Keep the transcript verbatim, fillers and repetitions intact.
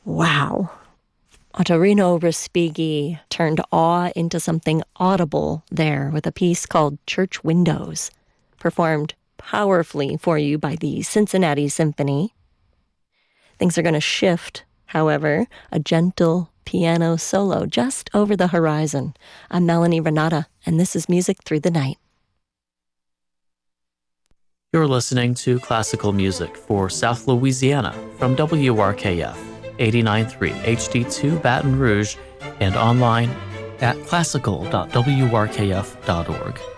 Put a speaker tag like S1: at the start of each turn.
S1: Wow. Ottorino Respighi turned awe into something audible there with a piece called Church Windows, performed powerfully for you by the Cincinnati Symphony. Things are going to shift, however, a gentle piano solo just over the horizon. I'm Melanie Renata, and this is Music Through the Night.
S2: You're listening to classical music for South Louisiana from W R K F eighty-nine point three H D two Baton Rouge and online at classical dot w r k f dot org.